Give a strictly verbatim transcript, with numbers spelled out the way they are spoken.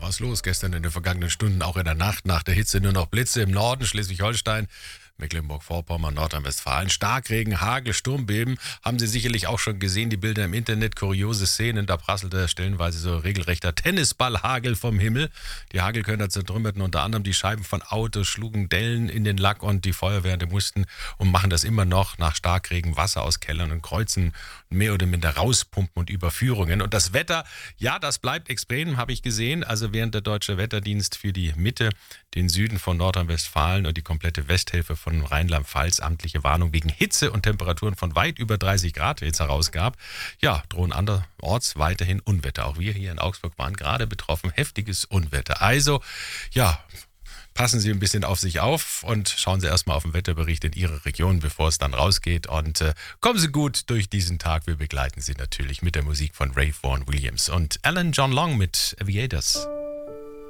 war's los. Gestern in den vergangenen Stunden, auch in der Nacht nach der Hitze, nur noch Blitze im Norden, Schleswig-Holstein, Mecklenburg-Vorpommern, Nordrhein-Westfalen. Starkregen, Hagel, Sturmbeben. Haben Sie sicherlich auch schon gesehen, die Bilder im Internet. Kuriose Szenen, da prasselte stellenweise so regelrechter Tennisballhagel vom Himmel. Die Hagelkörner zertrümmerten unter anderem die Scheiben von Autos, schlugen Dellen in den Lack und die Feuerwehren mussten und machen das immer noch nach Starkregen Wasser aus Kellern und Kreuzen mehr oder minder rauspumpen und Überführungen. Und das Wetter, ja, das bleibt extrem, habe ich gesehen. Also während der Deutsche Wetterdienst für die Mitte, den Süden von Nordrhein-Westfalen und die komplette Westhälfte von Rheinland-Pfalz amtliche Warnung wegen Hitze und Temperaturen von weit über dreißig Grad jetzt herausgab, ja, drohen anderorts weiterhin Unwetter. Auch wir hier in Augsburg waren gerade betroffen, heftiges Unwetter. Also, ja, passen Sie ein bisschen auf sich auf und schauen Sie erstmal auf den Wetterbericht in Ihrer Region, bevor es dann rausgeht. Und äh, kommen Sie gut durch diesen Tag. Wir begleiten Sie natürlich mit der Musik von Ray Vaughan Williams und Alan John Long mit Aviators.